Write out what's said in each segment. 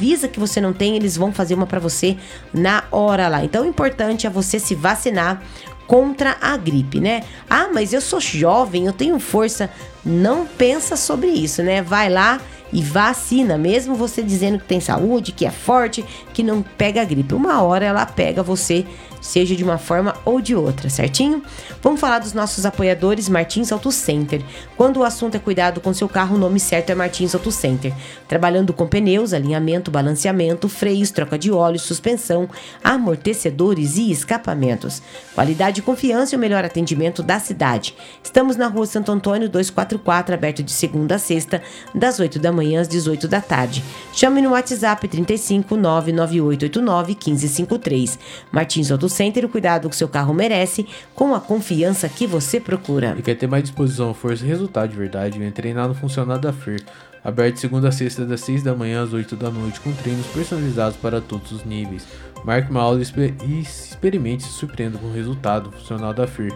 avisa que você não tem, eles vão fazer uma para você na hora lá. Então o importante é você se vacinar contra a gripe, né? Ah, mas eu sou jovem, eu tenho força. Não pensa sobre isso, né? Vai lá e vacina, mesmo você dizendo que tem saúde, que é forte, que não pega a gripe. Uma hora ela pega você, seja de uma forma ou de outra, certinho? Vamos falar dos nossos apoiadores Martins Auto Center. Quando o assunto é cuidado com seu carro, o nome certo é Martins Auto Center. Trabalhando com pneus, alinhamento, balanceamento, freios, troca de óleo, suspensão, amortecedores e escapamentos. Qualidade e confiança e o melhor atendimento da cidade. Estamos na Rua Santo Antônio 244, aberto de segunda a sexta, das 8 da manhã às 18 da tarde. Chame no WhatsApp 35 99889 1553. Martins Auto Center, o cuidado que seu carro merece, com a confiança que você procura. E quer ter mais disposição, força e resultado de verdade? Vem treinar no Funcional da FER. Aberto de segunda a sexta, das 6 da manhã às 8 da noite, com treinos personalizados para todos os níveis. Marque uma aula e experimente se surpreenda com o resultado. Funcional da FER.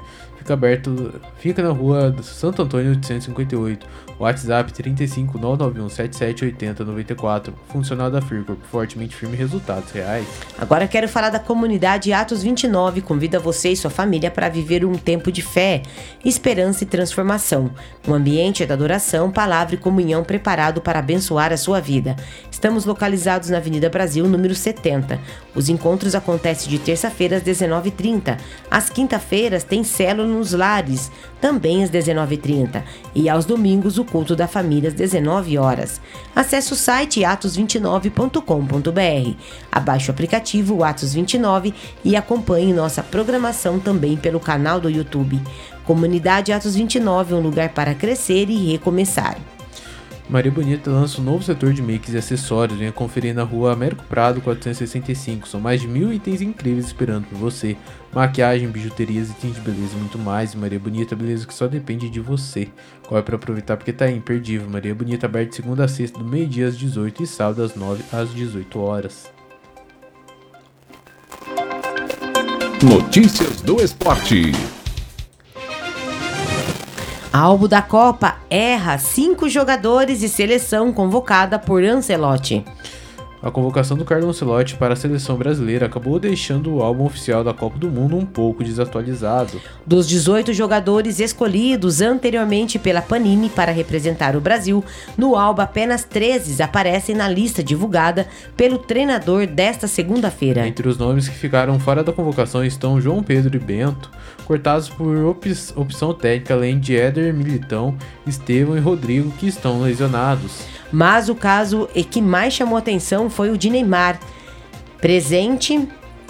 Fica na rua Santo Antônio 858. WhatsApp 35 991 77 80 94. Funcional da FIR, corpo fortemente firme, resultados reais. Agora quero falar da comunidade Atos 29. Convida você e sua família para viver um tempo de fé, esperança e transformação. Um ambiente de adoração, palavra e comunhão preparado para abençoar a sua vida. Estamos localizados na Avenida Brasil, número 70. Os encontros acontecem de terça-feira às 19h30. Às quinta-feiras tem célula nos lares, também às 19h30. E aos domingos o culto da família às 19 horas. Acesse o site atos29.com.br. Abaixe o aplicativo Atos 29 e acompanhe nossa programação também pelo canal do YouTube. Comunidade Atos 29, um lugar para crescer e recomeçar. Maria Bonita lança um novo setor de makes e acessórios. Venha conferir na rua Américo Prado 465. São mais de 1.000 itens incríveis esperando por você. Maquiagem, bijuterias, itens de beleza e muito mais. Maria Bonita, beleza que só depende de você. Corre para aproveitar porque tá imperdível. Maria Bonita, aberto de segunda a sexta, do meio-dia às 18 e sábado das 9 às 18 horas. Notícias do esporte. Álbum da Copa erra 5 jogadores e seleção convocada por Ancelotti. A convocação do Carlo Ancelotti para a seleção brasileira acabou deixando o álbum oficial da Copa do Mundo um pouco desatualizado. Dos 18 jogadores escolhidos anteriormente pela Panini para representar o Brasil, no álbum apenas 13 aparecem na lista divulgada pelo treinador desta segunda-feira. Entre os nomes que ficaram fora da convocação estão João Pedro e Bento, cortados por opção técnica, além de Éder Militão, Estevão e Rodrigo, que estão lesionados. Mas o caso que mais chamou atenção foi o de Neymar, presente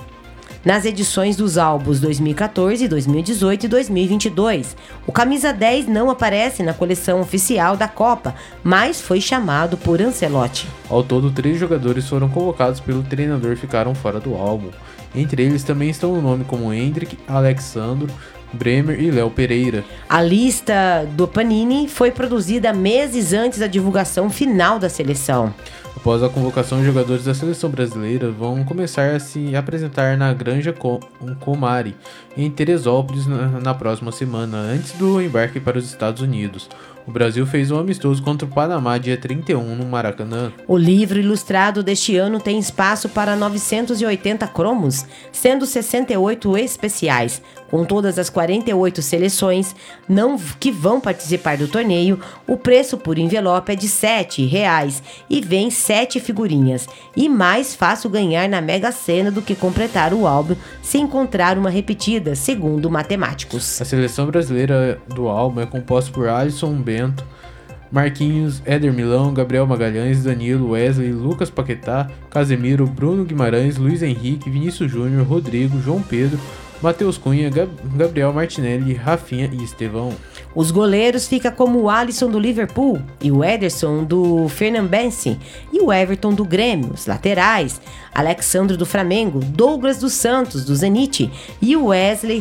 nas edições dos álbuns 2014, 2018 e 2022. O camisa 10 não aparece na coleção oficial da Copa, mas foi chamado por Ancelotti. Ao todo, 3 jogadores foram convocados pelo treinador e ficaram fora do álbum. Entre eles também estão o nome como Hendrick, Alexandro, Bremer e Léo Pereira. A lista do Panini foi produzida meses antes da divulgação final da seleção. Após a convocação, os jogadores da seleção brasileira vão começar a se apresentar na Granja Comari, em Teresópolis, na próxima semana, antes do embarque para os Estados Unidos. O Brasil fez um amistoso contra o Panamá dia 31 no Maracanã. O livro ilustrado deste ano tem espaço para 980 cromos, sendo 68 especiais. Com todas as 48 seleções que vão participar do torneio, o preço por envelope é de R$ 7,00 e vem 7 figurinhas. E mais fácil ganhar na Mega Sena do que completar o álbum se encontrar uma repetida, segundo matemáticos. A seleção brasileira do álbum é composta por Alisson Bento, Marquinhos, Éder Milão, Gabriel Magalhães, Danilo, Wesley, Lucas Paquetá, Casemiro, Bruno Guimarães, Luiz Henrique, Vinícius Júnior, Rodrigo, João Pedro, Matheus Cunha, Gabriel Martinelli, Rafinha e Estevão. Os goleiros ficam como o Alisson do Liverpool e o Ederson do Fernandense e o Everton do Grêmio. Os laterais, Alexandre do Flamengo, Douglas dos Santos do Zenit e o Wesley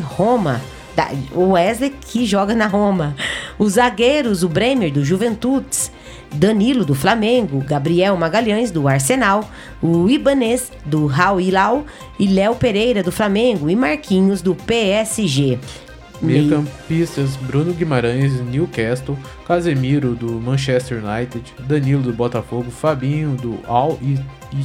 que joga na Roma. Os zagueiros, o Bremer do Juventudes, Danilo do Flamengo, Gabriel Magalhães do Arsenal, o Ibanez do Al Hilal e Léo Pereira do Flamengo e Marquinhos do PSG. Meio-campistas: Bruno Guimarães, Newcastle, Casemiro do Manchester United, Danilo do Botafogo, Fabinho do Al